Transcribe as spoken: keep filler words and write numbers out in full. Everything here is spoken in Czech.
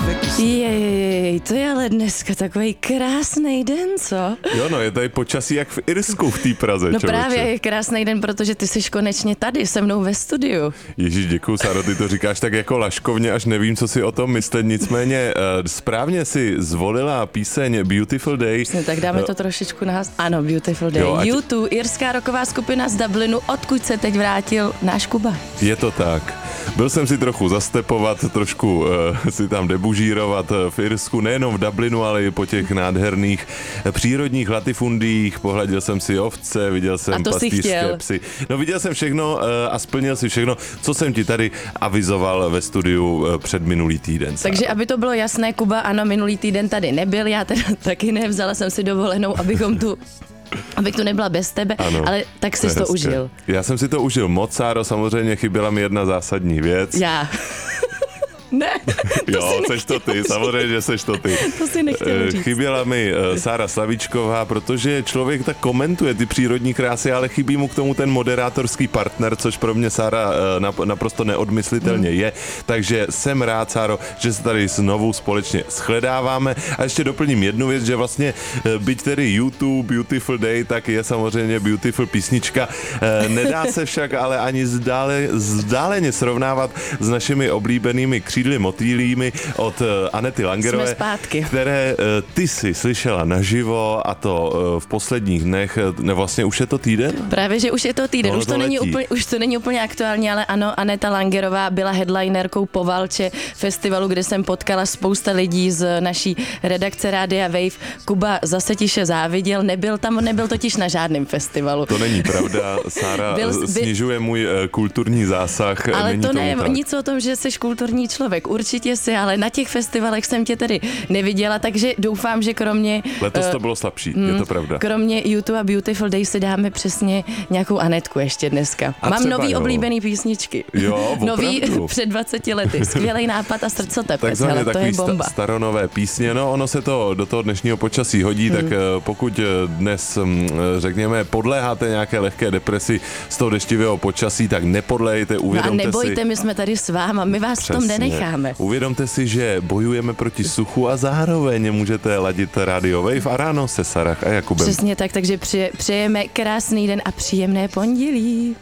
Jej, to je ale dneska takový krásný den, co? Jo, no, je tady počasí jak v Irsku v té Praze, No člověče. právě je krásný den, protože ty jsi konečně tady se mnou ve studiu. Ježíš, děkuju, Sáro, ty to říkáš tak jako laškovně, až nevím, co si o tom myslet. Nicméně uh, správně si zvolila píseň Beautiful Day. Přesně, tak dáme to trošičku na... Ano, Beautiful Day. Jo, ať... U dva, irská rocková skupina z Dublinu, odkud se teď vrátil náš Kuba. Je to tak. Byl jsem si trochu zastepovat, trošku uh, si tam debužírovat v Irsku, nejenom v Dublinu, ale i po těch nádherných přírodních latifundích. Pohladil jsem si ovce, viděl jsem pastýřské psy. No viděl jsem všechno uh, a splnil si všechno, co jsem ti tady avizoval ve studiu uh, před minulý týden. Takže aby to bylo jasné, Kuba, ano, minulý týden tady nebyl, já teda taky ne, vzala jsem si dovolenou, abychom tu... Abych tu nebyla bez tebe, ano, ale tak jsi to užil. Já jsem si to užil moc, Sáro, samozřejmě chyběla mi jedna zásadní věc. Já. Ne, to jo, seš to ty, samozřejmě, že seš to ty. To si nechtěl říct. Chyběla mi Sára Slavíčková, protože člověk tak komentuje ty přírodní krásy, ale chybí mu k tomu ten moderátorský partner, což pro mě, Sára, naprosto neodmyslitelně hmm. je. Takže jsem rád, Sáro, že se tady znovu společně shledáváme. A ještě doplním jednu věc, že vlastně byť tedy U dva Beautiful Day, tak je samozřejmě beautiful písnička. Nedá se však ale ani zdále, vzdáleně srovnávat s našimi oblíbenými křídly motýlími od Anety Langerové, které ty si slyšela naživo, a to v posledních dnech, ne, vlastně už je to týden? Právě, že už je to týden, už to, to není úplně, už to není úplně aktuální, ale ano, Aneta Langerová byla headlinerkou Povalče festivalu, kde jsem potkala spousta lidí z naší redakce Rádia Wave. Kuba zase tiše záviděl, nebyl tam, nebyl totiž na žádném festivalu. To není pravda, Sára byl, snižuje můj kulturní zásah. Ale není to ne, tak. Nic o tom, že jsi kulturní člověk. Určitě si, ale na těch festivalech jsem tě tedy neviděla, takže doufám, že kromě... Letos to bylo slabší, mm, je to pravda. Kromě U dva a Beautiful Day si dáme přesně nějakou Anetku ještě dneska. A Mám třeba, nový jo. oblíbený písničky. Jo, nový před dvaceti lety. Skvělej nápad a srdcotepec. Takzvaně to je bomba. Sta- staronové písně. No, ono se to do toho dnešního počasí hodí, hmm. tak pokud dnes, řekněme, podléháte nějaké lehké depresi z toho deštivého počasí, tak nepodléjte, uvědomte no a nebojte, si... my jsme tady s váma, my vás Přesně. v tom nenecháme. Uvědomte si, že bojujeme proti suchu a zároveň můžete ladit Radio Wave a ráno se Sarah a Jakubem. Přesně tak, takže přeje, přejeme krásný den a příjemné pondělí.